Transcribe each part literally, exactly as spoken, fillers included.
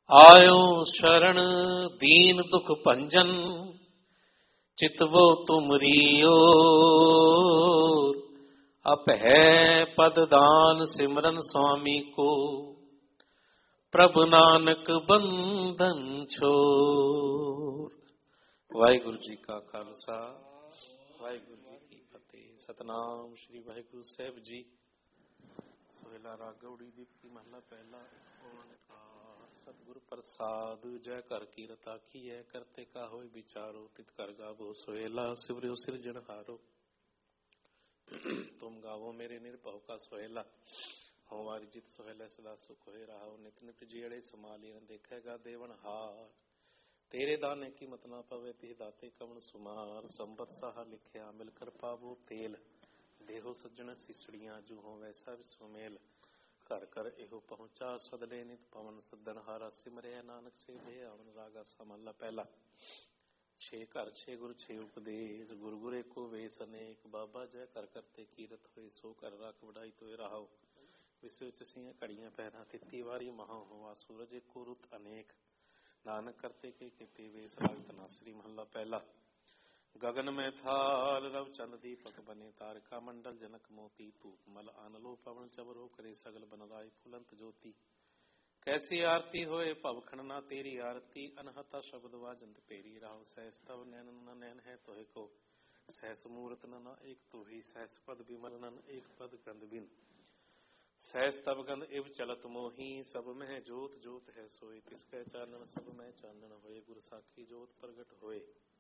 आयो शरण दीन दुख भंजन, चितवो तुमरी ओर। अप है पद दान सिमरन स्वामी को, प्रभु नानक बंधन छोर। वाहिगुरु जी का खालसा, वाहिगुरु जी की फतेह। सतनाम श्री वाहिगुरु साहिब जी। सोहेला राग गौड़ी दीप्ति महला पहला। सतगुरु प्रसाद जय कर कीरत आखिए, करते का होय विचारो, तित कर गावो सोहेला। सिमरियो सिरजनहारो, तुम गावो मेरे निर्भव का सोहेला। हमारी जित सोहेला सदा सुख होए रहा, नित नित जियड़े समालियन देखेगा देवन हार। तेरे दाने की मत ना पवे, तिह दाते कवन सुमार। संबत साहा लिखिया मिलकर पावो तेल, देहो सज्जन सिसड़ियां जू हो वैसा विस्वमेल। कर कर एहो पहुंचा सदले नित पवन, सदन हारा सिमरे नानक से भे आवन। रागा समला पहला। छे घर छे गुरु छे उपदेश, गुरु गुरे को वेस अनेक। बाबा जय कर करते कीरत होए, सो कर रख बढ़ाई तो रहो। विश्व चसियां कड़ियां पहना, तित्ती वारी महा हुआ। सूरज को रुत अनेक, नानक करते के केते वेस। राग तनासरी महला पहला। गगन में थाल रव चंद दीपक बने, तारका मंडल जनक मोती। तूप मल आनलो पवन चबरो, करे सगल बनराय फुलंत ज्योति। कैसी आरती होए पवखन ना तेरी आरती, अनहता शब्द वाजंत पेरी। राव सहस तव नैन न नैन है तोहे को, सहस मूरत न एक तो ही। सहस पद विमल नन एक पद गंध बिन, सहस तब गंध इव चलत मोही। सब में जोत जोत है सोई, तिसके चानन सब में चानन होए। गुर साखी जोत प्रगट होए,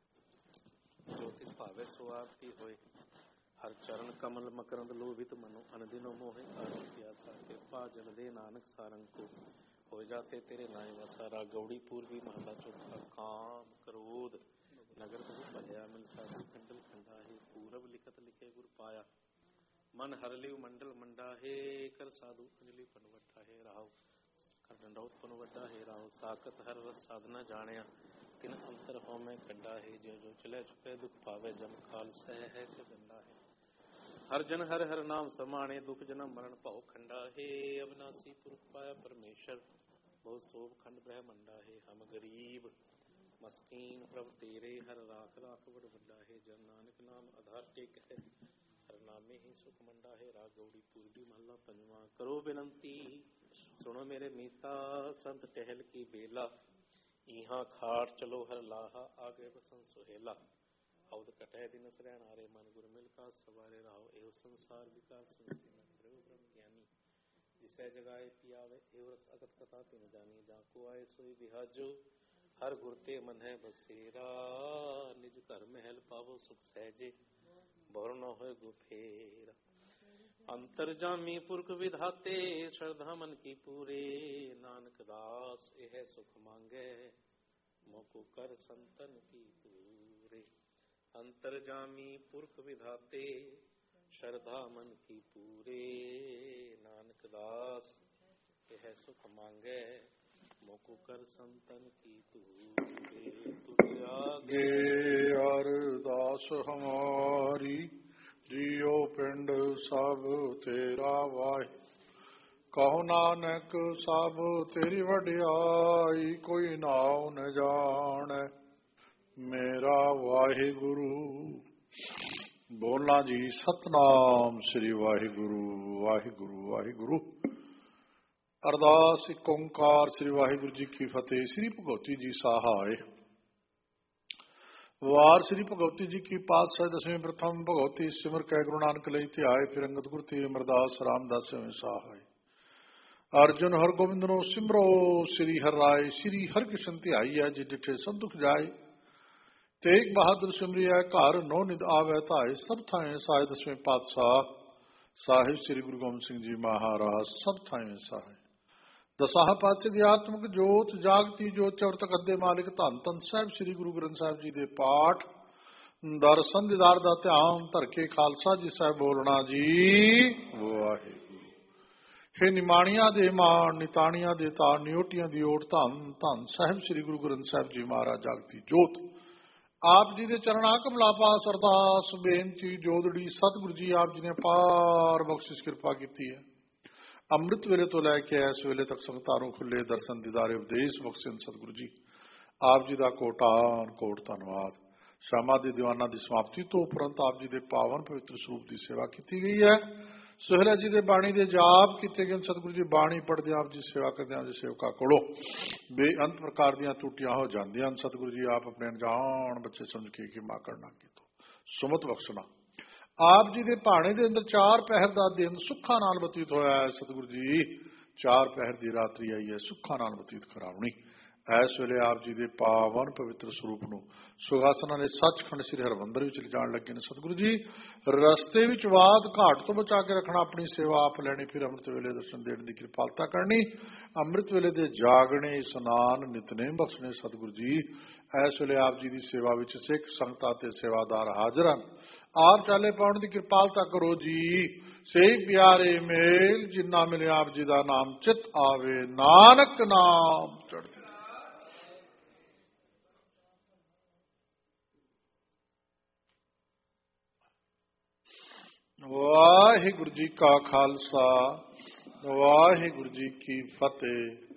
ज्योतिष भावे सो आरती होए। हर चरण कमल मकरंद लोभित मनो, अनदिनो मोहे आरती आशा। कृपा जल दे नानक सारंग को, हो जाते तेरे नाय वसारा। गौड़ी पूर्वी महला चौथा। काम क्रोध नगर बहु भया, मिल साधु खंडल खंडा है। पूरब लिखत लिखे गुर पाया, मन हर लिव मंडल मंडा है। कर साधु अंजलि पनवटा है राव, कर दंडौत पनवटा है राव। साकत हर रस साधना जानिया, तिन अंतर हो में कंडा है। जो जो चले चुके दुख पावे, जम काल सह है से गंडा है। हर जन हर हर नाम समाने, दुख जन्म मरण भव खंडा है। अविनाशी पुरख पाया परमेश्वर, बहुत शोभ खंड ब्रह्मंडा है। हम गरीब मस्कीन प्रभ तेरे, हर राख राख बड़ बंडा है। जन नानक नाम आधार टेक है, हर नामे ही सुख मंडा है। राग गौड़ी पूर्वी महला पंजवा। करो विनंती सुनो मेरे मीता, संत टहल की बेला। यहाँ खाट चलो हर लाहा, आगे बसन सुहेला। अवध कटह दिन सरैन आरे, मन गुर मिल का सवारे। राहो एहो संसार विकार सुनसी, न ध्रुव ब्रह्म ज्ञानी। जिसै जगाए पियावे, एहो रस अगत कथा तिन जानी। जाको आए सोई बिहाजो, हर गुरते मन है बसेरा। निज घर महल पावो सुख सहजे, बहुर न होए गुफेरा। अंतर्जामी पुरख विधाते, श्रद्धा मन की पूरे। नानक दास यह सुख मांगे, मोको कर संतन की पूरे। अंतर्जामी पुरख विधाते, श्रद्धा मन की पूरे। नानक दास यह सुख मांगे, मोको कर संतन की पूरे। तुझ आगे अरदास हमारी, जियो पिंड सब तेरा वाहे। कहो नानक सब तेरी वड्याई, कोई नाव न जाने मेरा वाहिगुरु। बोलना जी सतनाम श्री वाहिगुरु वाहिगुरु वाहिगुरु। अरदास एक ओंकार श्री वाहिगुरु जी की फतेह। श्री भगवती जी सहाय। वार श्री भगवती जी की पातशाही दसवीं प्रथम भगवती सिमर कै गुरु नानक लई ध्याय। फिर अंगद गुरु ती अमरदास रामदास सहाय। अर्जुन हर गोविंद नो सिमरो, श्री हर राय। श्री हर कृष्ण ध्याई है, जी डिठे सब दुख जाए। तेग बहादुर सिमरिया, घर नो निद आवे ताए। सब थाए साय दसवें पातशाह साहिब श्री गुरु गोबिंद सिंह जी महाराज। सब थाए साय दसाह पातशाह दी आत्मक जोत, जागती जोत चौर तक अद्दे मालिक। धन धन साहिब श्री गुरु ग्रंथ साहिब जी दे पाठ, दर्शन दीदार दा ध्यान। धर के खालसा जी साहिब बोलना जी वाहिगुरु। हे निमाणिया दे मान, निताणिया दे तार। नियोटिया दी ओट, धन धन साहिब श्री गुरु ग्रंथ साहिब जी महाराज जागती जोत। आप जी दे चरणा कमला पास अरदास बेनती जोदड़ी। सतगुरु जी आप जी ने पार बख्शिश कृपा की है। ਅੰਮ੍ਰਿਤ ਵੇਲੇ ਤੋਂ ਲੈ ਕੇ ਇਸ ਵੇਲੇ ਤੱਕ ਸੰਗਤਾਂ ਨੂੰ ਖੁੱਲੇ ਦਰਸ਼ਨ ਦੀਦਾਰੇ ਉਪਦੇਸ਼ ਬਖਸ਼ਣ ਸਤਿਗੁਰੂ ਜੀ ਆਪ ਜੀ ਦਾ ਕੋਟਾਨ ਕੋਟ ਧੰਨਵਾਦ। ਸ਼ਾਮਾਂ ਦੇ ਦੀਵਾਨਾਂ ਦੀ ਸਮਾਪਤੀ ਤੋਂ ਉਪਰੰਤ ਆਪ ਜੀ ਦੇ ਪਾਵਨ ਪਵਿੱਤਰ ਸਰੂਪ ਦੀ ਸੇਵਾ ਕੀਤੀ ਗਈ ਹੈ। ਸੁਹੇਲਾ ਜੀ ਦੇ ਬਾਣੀ ਦੇ ਜਾਪ ਕੀਤੇ ਗਏ। ਸਤਿਗੁਰੂ ਜੀ ਬਾਣੀ ਪੜ੍ਹਦੇ ਆਪ ਜੀ ਸੇਵਾ ਕਰਦੇ ਆਪ ਜੀ ਸੇਵਕਾਂ ਕੋਲੋਂ ਬੇਅੰਤ ਪ੍ਰਕਾਰ ਦੀਆਂ ਟੂਟੀਆਂ ਹੋ ਜਾਂਦੀਆਂ ਹਨ। ਸਤਿਗੁਰੂ ਜੀ ਆਪ ਆਪਣੇ ਅਣਜਾਣ ਬੱਚੇ ਸਮਝ ਕੇ ਕਿ ਮਾਕੜ ਨਾ ਕੀਤੋ ਸੁਮਤ ਬਖਸ਼ਣਾ। ਆਪ ਜੀ ਦੇ ਭਾਣੇ ਦੇ ਅੰਦਰ ਚਾਰ ਪਹਿਰ ਦਾ ਦਿਨ ਸੁੱਖਾਂ ਨਾਲ ਬਤੀਤ ਹੋਇਆ ਹੈ। ਸਤਿਗੁਰੂ ਜੀ ਚਾਰ ਪਹਿਰ ਦੀ ਰਾਤਰੀ ਆਈ ਹੈ ਸੁੱਖਾਂ ਨਾਲ ਬਤੀਤ ਕਰਾਉਣੀ। ਇਸ ਵੇਲੇ ਆਪ ਜੀ ਦੇ ਪਾਵਨ ਪਵਿੱਤਰ ਸਰੂਪ ਨੂੰ ਸੁਖਾਸਨਾਂ ਨੇ ਸੱਚਖੰਡ ਸ੍ਰੀ ਹਰਿਮੰਦਰ ਵਿੱਚ ਲਿਜਾਣ ਲੱਗੇ ਨੇ। ਸਤਿਗੁਰੂ ਜੀ ਰਸਤੇ ਵਿੱਚ ਵਾਦ ਘਾਟ ਤੋਂ ਬਚਾ ਕੇ ਰੱਖਣਾ, ਆਪਣੀ ਸੇਵਾ ਆਪ ਲੈਣੀ, ਫਿਰ ਅੰਮ੍ਰਿਤ ਵੇਲੇ ਦਰਸ਼ਨ ਦੇਣ ਦੀ ਕਿਰਪਾਲਤਾ ਕਰਨੀ, ਅੰਮ੍ਰਿਤ ਵੇਲੇ ਦੇ ਜਾਗਣੇ ਇਸ਼ਨਾਨ ਨਿਤਨੇਮ ਬਖਸ਼ਣੇ। ਸਤਿਗੁਰੂ ਜੀ ਇਸ ਵੇਲੇ ਆਪ ਜੀ ਦੀ ਸੇਵਾ ਵਿੱਚ ਸਿੱਖ ਸੰਗਤਾਂ ਤੇ ਸੇਵਾਦਾਰ ਹਾਜ਼ਰ ਹਨ। ਆਪ ਚਾਲੇ ਪਾਉਣ ਦੀ ਕਿਰਪਾਲਤਾ ਕਰੋ ਜੀ। ਸਹੀ ਪਿਆਰੇ ਮੇਲ ਜਿੰਨਾ ਮਿਲੇ ਆਪ ਜੀ ਦਾ ਨਾਮ ਚਿਤ ਆਵੇ, ਨਾਨਕ ਨਾਮ ਚੜ੍ਹਦੇ। ਵਾਹਿਗੁਰੂ ਜੀ ਕਾ ਖਾਲਸਾ, ਵਾਹਿਗੁਰੂ ਜੀ ਕੀ ਫਤਿਹ।